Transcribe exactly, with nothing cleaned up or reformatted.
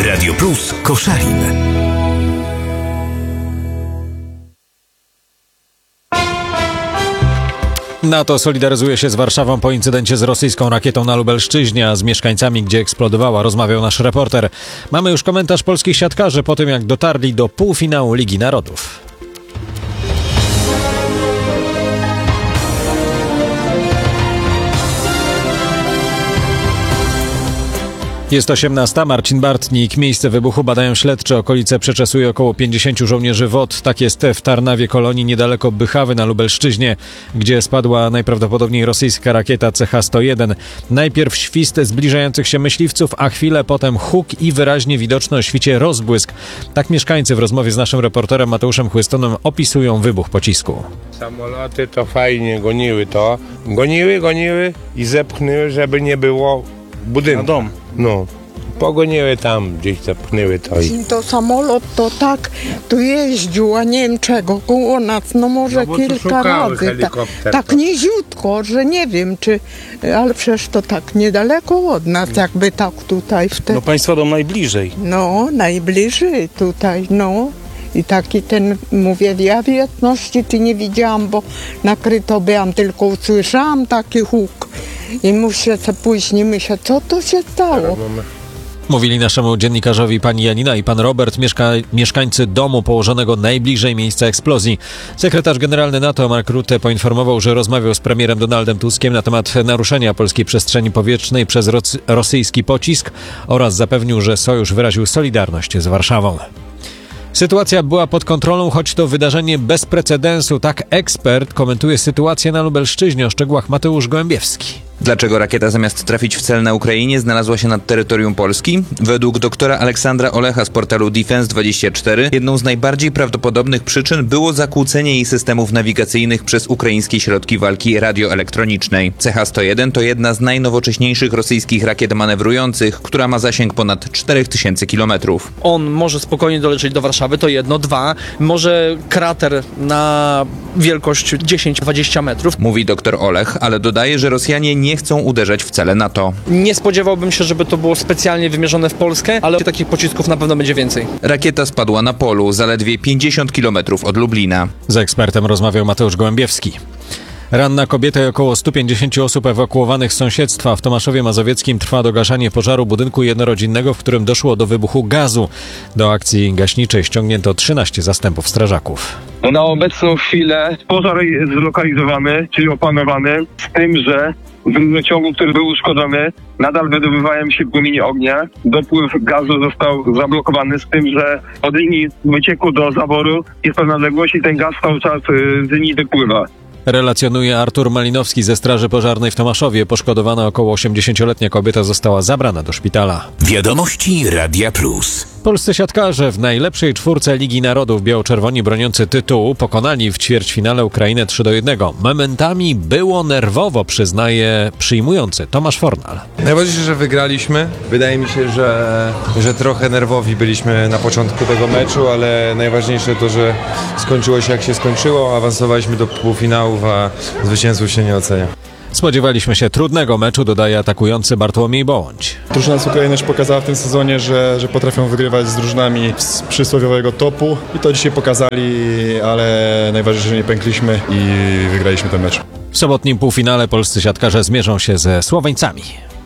Radio Plus Koszalin. NATO solidaryzuje się z Warszawą po incydencie z rosyjską rakietą na Lubelszczyźnie, a z mieszkańcami, gdzie eksplodowała, rozmawiał nasz reporter. Mamy już komentarz polskich siatkarzy po tym, jak dotarli do półfinału Ligi Narodów. Jest osiemnasta. Marcin Bartnik. Miejsce wybuchu badają śledczy. Okolice przeczesuje około pięćdziesięciu żołnierzy W O T. Tak jest w Tarnawie Kolonii, niedaleko Bychawy na Lubelszczyźnie, gdzie spadła najprawdopodobniej rosyjska rakieta C H sto jeden. Najpierw świst zbliżających się myśliwców, a chwilę potem huk i wyraźnie widoczny o świcie rozbłysk. Tak mieszkańcy w rozmowie z naszym reporterem Mateuszem Chłystonem opisują wybuch pocisku. Samoloty to fajnie goniły to. Goniły, goniły i zepchnęły, żeby nie było budynku. Na dom. No, pogoniły tam, gdzieś zepchnęły to. I... To samolot to tak tu jeździł, a nie wiem czego, koło nas, no może no kilka razy. Tak, tak niziutko, że nie wiem czy, ale przecież to tak niedaleko od nas, jakby tak tutaj wtedy. No państwa dom najbliżej. No, najbliżej tutaj, no. I taki ten, mówię, ja wieczności ty nie widziałam, bo nakryto byłam, tylko usłyszałam taki huk. I muszę se później myśleć, co to się stało. Mówili naszemu dziennikarzowi pani Janina i pan Robert, mieszka, mieszkańcy domu położonego najbliżej miejsca eksplozji. Sekretarz generalny NATO Mark Rutte poinformował, że rozmawiał z premierem Donaldem Tuskiem na temat naruszenia polskiej przestrzeni powietrznej przez ro- rosyjski pocisk oraz zapewnił, że sojusz wyraził solidarność z Warszawą. Sytuacja była pod kontrolą, choć to wydarzenie bez precedensu. Tak ekspert komentuje sytuację na Lubelszczyźnie. O szczegółach Mateusz Gołębiewski. Dlaczego rakieta zamiast trafić w cel na Ukrainie znalazła się nad terytorium Polski? Według doktora Aleksandra Olecha z portalu Defense dwadzieścia cztery jedną z najbardziej prawdopodobnych przyczyn było zakłócenie jej systemów nawigacyjnych przez ukraińskie środki walki radioelektronicznej. C H sto jeden to jedna z najnowocześniejszych rosyjskich rakiet manewrujących, która ma zasięg ponad cztery tysiące kilometrów. On może spokojnie dolecieć do Warszawy, to jedno. Dwa, może krater na wielkość dziesięć dwadzieścia metrów. Mówi doktor Olech, ale dodaje, że Rosjanie nie chcą uderzać w cele NATO. Nie spodziewałbym się, żeby to było specjalnie wymierzone w Polskę, ale takich pocisków na pewno będzie więcej. Rakieta spadła na polu, zaledwie pięćdziesiąt kilometrów od Lublina. Z ekspertem rozmawiał Mateusz Gołębiewski. Ranna kobieta i około stu pięćdziesięciu osób ewakuowanych z sąsiedztwa. W Tomaszowie Mazowieckim trwa dogaszanie pożaru budynku jednorodzinnego, w którym doszło do wybuchu gazu. Do akcji gaśniczej ściągnięto trzynaście zastępów strażaków. Na obecną chwilę pożar jest zlokalizowany, czyli opanowany, z tym, że w rurociągu, który był uszkodzony, nadal wydobywają się płomienie ognia. Dopływ gazu został zablokowany, z tym, że od linii wycieku do zaworu jest pewna odległość i ten gaz cały czas z linii wypływa. Relacjonuje Artur Malinowski ze Straży Pożarnej w Tomaszowie. Poszkodowana około osiemdziesięcioletnia kobieta została zabrana do szpitala. Wiadomości Radia Plus. Polscy siatkarze w najlepszej czwórce Ligi Narodów biało-czerwoni broniący tytułu pokonali w ćwierćfinale Ukrainę trzy do jednego. Momentami było nerwowo, przyznaje przyjmujący Tomasz Fornal. Najważniejsze, że wygraliśmy. Wydaje mi się, że, że trochę nerwowi byliśmy na początku tego meczu, ale najważniejsze to, że skończyło się jak się skończyło. Awansowaliśmy do półfinałów, a zwycięstwo się nie ocenia. Spodziewaliśmy się trudnego meczu, dodaje atakujący Bartłomiej Bołądź. Drużyna z Ukrainy już pokazała w tym sezonie, że, że potrafią wygrywać z drużynami z przysłowiowego topu i to dzisiaj pokazali, ale najważniejsze, że nie pękliśmy i wygraliśmy ten mecz. W sobotnim półfinale polscy siatkarze zmierzą się ze Słoweńcami.